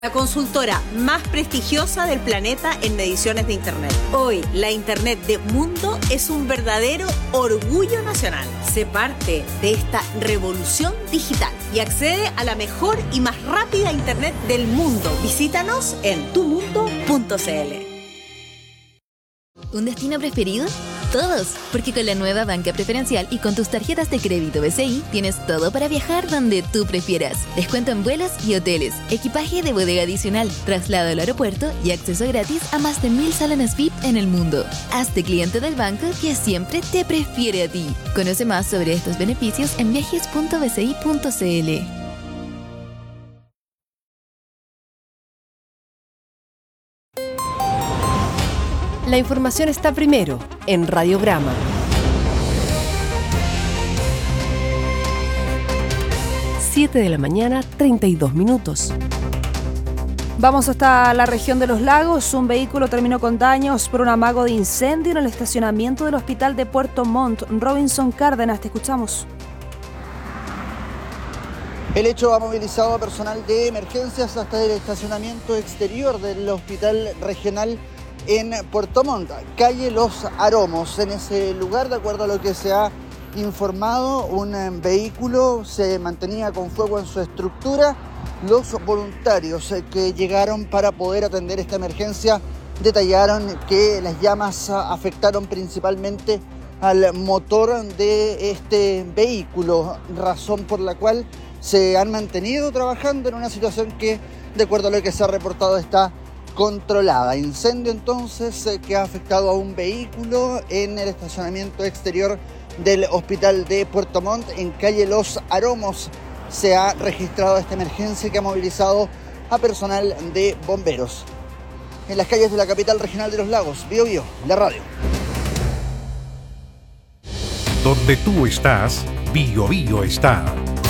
La consultora más prestigiosa del planeta en mediciones de Internet. Hoy, la Internet de Mundo es un verdadero orgullo nacional. Sé parte de esta revolución digital y accede a la mejor y más rápida Internet del mundo. Visítanos en tumundo.cl. ¿Un destino preferido? Todos, porque con la nueva banca preferencial y con tus tarjetas de crédito BCI tienes todo para viajar donde tú prefieras. Descuento en vuelos y hoteles, equipaje de bodega adicional, traslado al aeropuerto y acceso gratis a más de 1000 salones VIP en el mundo. Hazte cliente del banco que siempre te prefiere a ti. Conoce más sobre estos beneficios en viajes.bci.cl. La información está primero en Radiograma. Siete de la mañana, 32 minutos. Vamos hasta la región de los lagos. Un vehículo terminó con daños por un amago de incendio en el estacionamiento del hospital de Puerto Montt. Robinson Cárdenas, te escuchamos. El hecho ha movilizado a personal de emergencias hasta el estacionamiento exterior del hospital regional en Puerto Montt, calle Los Aromos. En ese lugar, de acuerdo a lo que se ha informado, un vehículo se mantenía con fuego en su estructura. Los voluntarios que llegaron para poder atender esta emergencia detallaron que las llamas afectaron principalmente al motor de este vehículo, razón por la cual se han mantenido trabajando en una situación que, de acuerdo a lo que se ha reportado, está controlada. Incendio entonces que ha afectado a un vehículo en el estacionamiento exterior del hospital de Puerto Montt, en calle Los Aromos. Se ha registrado esta emergencia que ha movilizado a personal de bomberos. En las calles de la capital regional de los lagos, Bío Bío, la radio. Donde tú estás, Bío Bío está.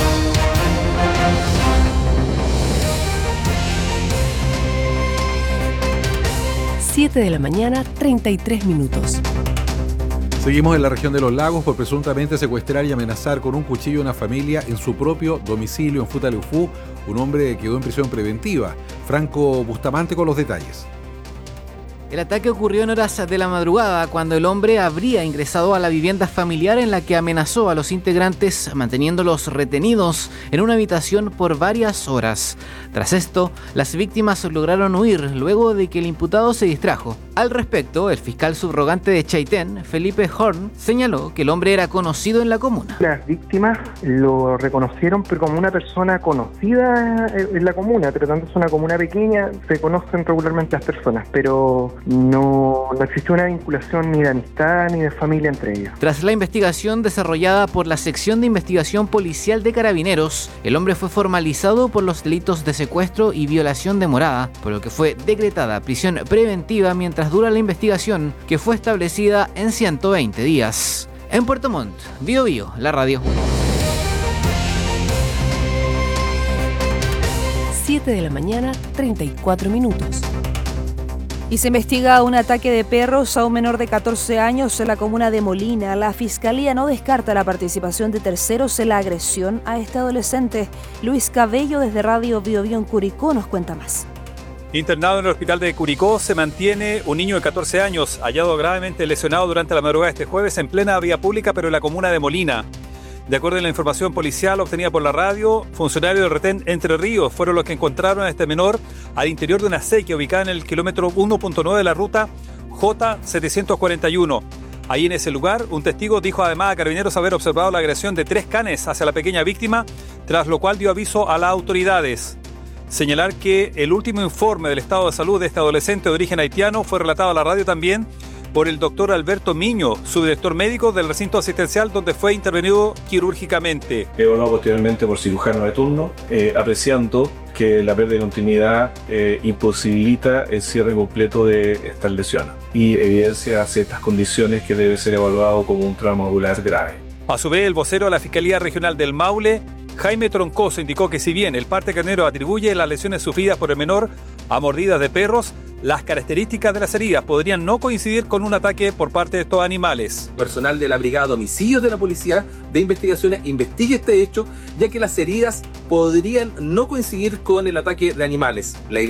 7 de la mañana, 33 minutos. Seguimos en la región de los lagos por presuntamente secuestrar y amenazar con un cuchillo a una familia en su propio domicilio en Futaleufú. Un hombre quedó en prisión preventiva. Franco Bustamante con los detalles. El ataque ocurrió en horas de la madrugada, cuando el hombre habría ingresado a la vivienda familiar en la que amenazó a los integrantes, manteniéndolos retenidos en una habitación por varias horas. Tras esto, las víctimas lograron huir luego de que el imputado se distrajo. Al respecto, el fiscal subrogante de Chaitén, Felipe Horn, señaló que el hombre era conocido en la comuna. Las víctimas lo reconocieron pero como una persona conocida en la comuna, tratándose de una comuna pequeña, se conocen regularmente las personas, pero no existe una vinculación ni de amistad ni de familia entre ellos. Tras la investigación desarrollada por la Sección de Investigación Policial de Carabineros, el hombre fue formalizado por los delitos de secuestro y violación de morada, por lo que fue decretada prisión preventiva mientras dura la investigación, que fue establecida en 120 días. En Puerto Montt, Bío Bío, la radio. 7 de la mañana, 34 minutos. Y se investiga un ataque de perros a un menor de 14 años en la comuna de Molina. La Fiscalía no descarta la participación de terceros en la agresión a este adolescente. Luis Cabello, desde Radio Bío Bío en Curicó, nos cuenta más. Internado en el hospital de Curicó se mantiene un niño de 14 años, hallado gravemente lesionado durante la madrugada de este jueves en plena vía pública, pero en la comuna de Molina. De acuerdo a la información policial obtenida por la radio, funcionarios del retén Entre Ríos fueron los que encontraron a este menor al interior de una acequia ubicada en el kilómetro 1.9 de la ruta J741. Ahí en ese lugar, un testigo dijo además a Carabineros haber observado la agresión de 3 canes hacia la pequeña víctima, tras lo cual dio aviso a las autoridades. Señalar que el último informe del estado de salud de este adolescente de origen haitiano fue relatado a la radio también por el doctor Alberto Miño, subdirector médico del recinto asistencial donde fue intervenido quirúrgicamente. Evaluado posteriormente por cirujano de turno, apreciando que la pérdida de continuidad imposibilita el cierre completo de estas lesiones y evidencia ciertas condiciones que debe ser evaluado como un trauma ocular grave. A su vez, el vocero de la Fiscalía Regional del Maule, Jaime Troncoso, indicó que si bien el parte carnero atribuye las lesiones sufridas por el menor a mordidas de perros, Las características de las heridas podrían no coincidir con un ataque por parte de estos animales. Personal de la Brigada de Homicidios de la Policía de Investigaciones investigue este hecho, ya que las heridas podrían no coincidir con el ataque de animales.